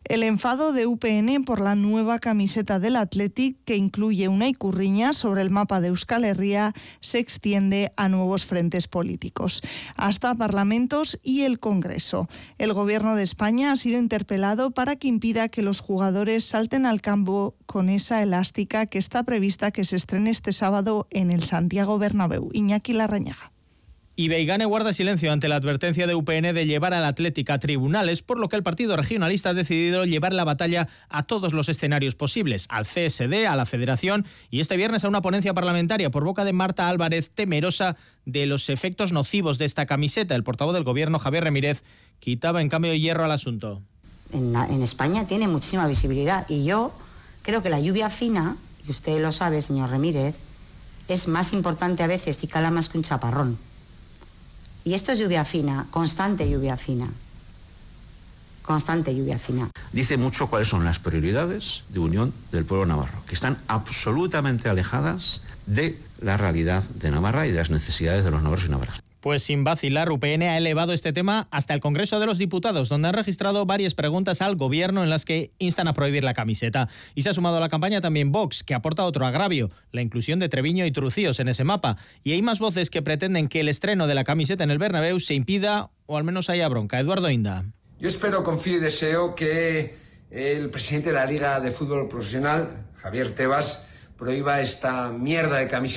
El enfado de UPN por la nueva camiseta del Athletic, que incluye una ikurriña sobre el mapa de Euskal Herria, se extiende a nuevos frentes políticos, hasta parlamentos y el Congreso. El Gobierno de España ha sido interpelado para que impida que los jugadores salten al campo con esa elástica que está prevista que se estrene este sábado en el Santiago Bernabéu. Iñaki Larrañaga. Y Beigane guarda silencio ante la advertencia de UPN de llevar al Athletic a tribunales, por lo que el partido regionalista ha decidido llevar la batalla a todos los escenarios posibles, al CSD, a la Federación y este viernes a una ponencia parlamentaria por boca de Marta Álvarez, temerosa de los efectos nocivos de esta camiseta. El portavoz del Gobierno, Javier Ramírez, quitaba en cambio de hierro al asunto. En España tiene muchísima visibilidad y yo creo que la lluvia fina, y usted lo sabe, señor Ramírez, es más importante a veces y cala más que un chaparrón. Y esto es lluvia fina, constante lluvia fina. Constante lluvia fina. Dice mucho cuáles son las prioridades de unión del pueblo navarro, que están absolutamente alejadas de la realidad de Navarra y de las necesidades de los navarros y navarras. Pues sin vacilar, UPN ha elevado este tema hasta el Congreso de los Diputados, donde han registrado varias preguntas al Gobierno en las que instan a prohibir la camiseta. Y se ha sumado a la campaña también Vox, que aporta otro agravio, la inclusión de Treviño y Trucíos en ese mapa. Y hay más voces que pretenden que el estreno de la camiseta en el Bernabéu se impida, o al menos haya bronca. Eduardo Inda. Yo espero, confío y deseo que el presidente de la Liga de Fútbol Profesional, Javier Tebas, prohíba esta mierda de camiseta.